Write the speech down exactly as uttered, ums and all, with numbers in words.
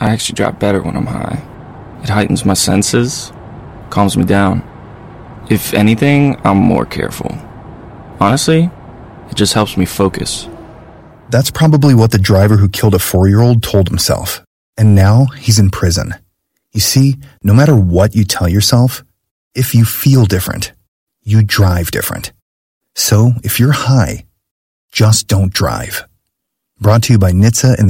I actually drive better when I'm high. It heightens my senses, calms me down. If anything, I'm more careful. Honestly, it just helps me focus. That's probably what the driver who killed a four-year-old told himself. And now he's in prison. You see, no matter what you tell yourself, if you feel different, you drive different. So if you're high, just don't drive. Brought to you by N H T S A and the